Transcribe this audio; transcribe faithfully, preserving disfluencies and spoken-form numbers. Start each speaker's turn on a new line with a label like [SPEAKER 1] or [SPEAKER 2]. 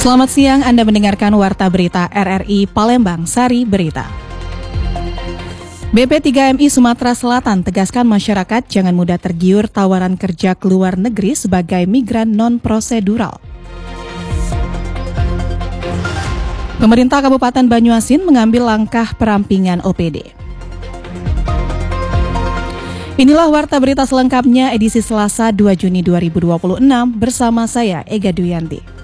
[SPEAKER 1] Selamat siang, Anda mendengarkan Warta Berita R R I Palembang, Sari Berita. B P tiga M I Sumatera Selatan tegaskan masyarakat jangan mudah tergiur tawaran kerja ke luar negeri sebagai migran non-prosedural. Pemerintah Kabupaten Banyuasin mengambil langkah perampingan O P D. Inilah Warta Berita selengkapnya edisi Selasa dua Juni dua ribu dua puluh enam bersama saya Ega Duyanti.